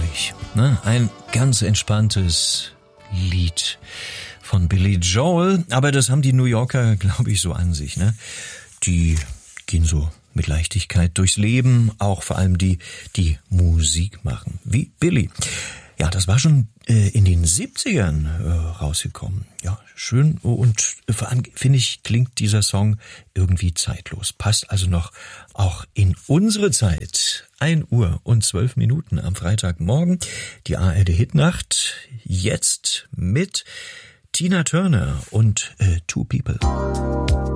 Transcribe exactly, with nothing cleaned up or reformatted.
ruhig, ne? Ein ganz entspanntes Lied von Billy Joel, aber das haben die New Yorker, glaube ich, so an sich, ne? Die gehen so mit Leichtigkeit durchs Leben, auch vor allem die, die Musik machen, wie Billy. Ja, das war schon äh, in den siebzigern äh, rausgekommen. Ja, schön und äh, vor allem, finde ich, klingt dieser Song irgendwie zeitlos. Passt also noch auch in unsere Zeit. ein Uhr und zwölf Minuten am Freitagmorgen. Die A R D Hitnacht. Jetzt mit Tina Turner und äh, Two People.